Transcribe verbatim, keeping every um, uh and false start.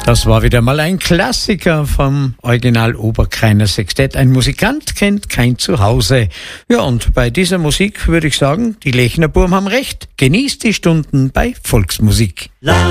Das war wieder mal ein Klassiker vom Original Oberkreiner Sextett. Ein Musikant kennt kein Zuhause. Ja, und bei dieser Musik würde ich sagen, die Lechner Burm haben recht. Genießt die Stunden bei Volksmusik. La